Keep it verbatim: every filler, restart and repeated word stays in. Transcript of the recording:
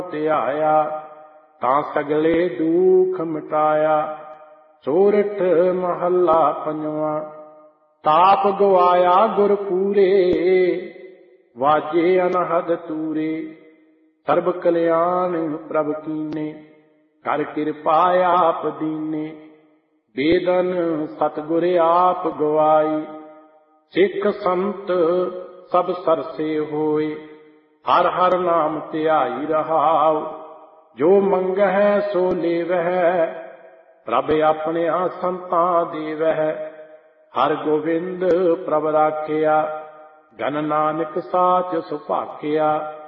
ਧਿਆਇਆ ਤਾਂ ਸਗਲੇ ਦੁਖ ਮਿਟਾਇਆ। ਸੋਰਠ ਮਹੱਲਾ ਪੰਜਵਾਂ। ਤਾਪ ਗਵਾਇਆ ਗੁਰ ਪੂਰੇ ਵਾਜੇ ਅਨਹਦ ਤੂਰੇ। ਸਰਬ ਕਲਿਆਣ ਪ੍ਰਭ ਕੀਨੇ ਕਰ ਕਿਰਪਾ ਆਪ ਦੀਨੇ। ਬੇਦਨ ਸਤਿਗੁਰ ਆਪ ਗਵਾਈ ਸਿੱਖ ਸੰਤ ਸਭ ਸਰਸੇ ਹੋਏ। ਹਰ ਹਰ ਨਾਮ ਧਿਆਈ ਰਹਾਉ ਜੋ ਮੰਗਹਿ ਸੋ ਲੇਵਹਿ। ਪ੍ਰਭ ਆਪਣਿਆਂ ਸੰਤਾਂ ਦੇਵਹਿ ਹਰ ਗੋਬਿੰਦ ਪ੍ਰਭ ਰਾਖਿਆ। ਜਨ ਨਾਨਕ ਸਾਚ ਸੁਭਾਖਿਆ।